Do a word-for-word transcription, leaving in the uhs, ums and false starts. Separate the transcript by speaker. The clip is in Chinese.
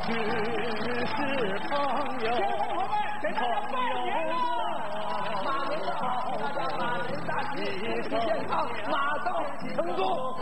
Speaker 1: 只是朋友，
Speaker 2: 给大家拜年了！马年好，大家马年大吉，身体健康，马到成功。